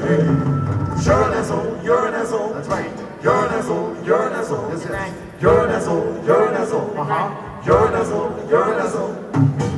You're an asshole, you're an asshole. That's right. You're an asshole, you're an asshole. Yes, yes. You're an asshole, you're an asshole. Uh-huh. You're an asshole, you're an asshole.